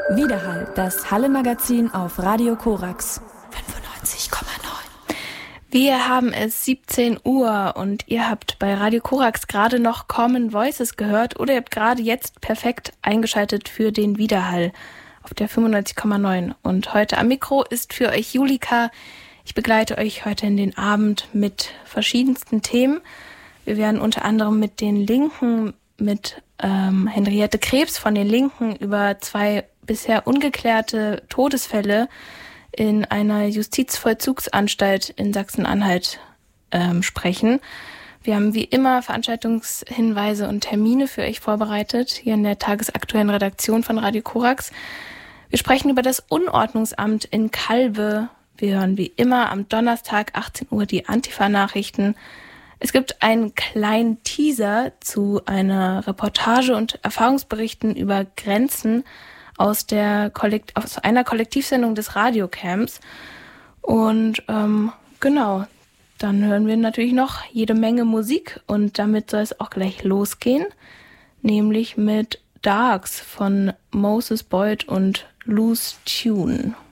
Widerhall, das Halle-Magazin auf Radio Korax 95,9. Wir haben es 17 Uhr und ihr habt bei Radio Korax gerade noch Common Voices gehört oder ihr habt gerade jetzt perfekt eingeschaltet für den Widerhall auf der 95,9. Und heute am Mikro ist für euch Julika. Ich begleite euch heute in den Abend mit verschiedensten Themen. Wir werden unter anderem mit den Linken, mit Henriette Krebs von den Linken über 2 bisher ungeklärte Todesfälle in einer Justizvollzugsanstalt in Sachsen-Anhalt sprechen. Wir haben wie immer Veranstaltungshinweise und Termine für euch vorbereitet, hier in der tagesaktuellen Redaktion von Radio Korax. Wir sprechen über das Unordnungsamt in Calbe. Wir hören wie immer am Donnerstag 18 Uhr die Antifa-Nachrichten. Es gibt einen kleinen Teaser zu einer Reportage und Erfahrungsberichten über Grenzen aus einer Kollektivsendung des Radiocamps. Und genau, dann hören wir natürlich noch jede Menge Musik und damit soll es auch gleich losgehen, nämlich mit Darks von Moses Boyd und Loose Tune.